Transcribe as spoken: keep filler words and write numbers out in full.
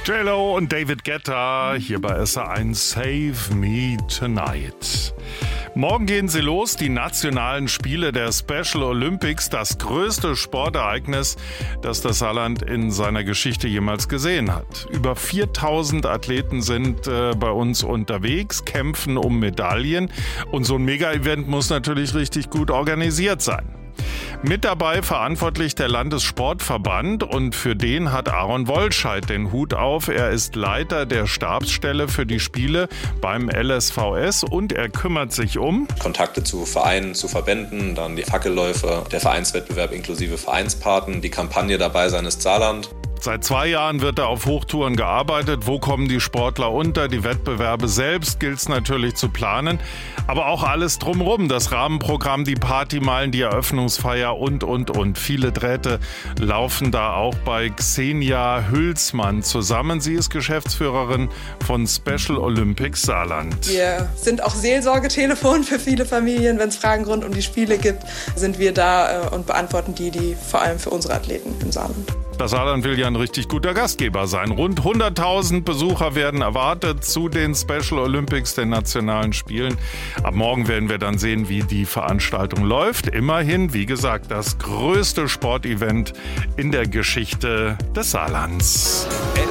J-Lo und David Guetta hier bei S R eins Save Me Tonight. Morgen gehen sie los, die nationalen Spiele der Special Olympics, das größte Sportereignis, das das Saarland in seiner Geschichte jemals gesehen hat. Über viertausend Athleten sind äh, bei uns unterwegs, kämpfen um Medaillen und so ein Mega-Event muss natürlich richtig gut organisiert sein. Mit dabei verantwortlich der Landessportverband und für den hat Aaron Wollscheid den Hut auf. Er ist Leiter der Stabsstelle für die Spiele beim L S V S und er kümmert sich um Kontakte zu Vereinen, zu Verbänden, dann die Fackelläufe, der Vereinswettbewerb inklusive Vereinspaten, die Kampagne Dabei sein ist Saarland. Seit zwei Jahren wird da auf Hochtouren gearbeitet. Wo kommen die Sportler unter? Die Wettbewerbe selbst gilt es natürlich zu planen. Aber auch alles drumherum. Das Rahmenprogramm, die Partymeilen, die Eröffnungsfeier und, und, und. Viele Drähte laufen da auch bei Xenia Hülsmann zusammen. Sie ist Geschäftsführerin von Special Olympics Saarland. Wir sind auch Seelsorgetelefon für viele Familien. Wenn es Fragen rund um die Spiele gibt, sind wir da und beantworten die, die vor allem für unsere Athleten im Saarland. Das Saarland will ja ein richtig guter Gastgeber sein. Rund hunderttausend Besucher werden erwartet zu den Special Olympics, den nationalen Spielen. Ab morgen werden wir dann sehen, wie die Veranstaltung läuft. Immerhin, wie gesagt, das größte Sportevent in der Geschichte des Saarlands.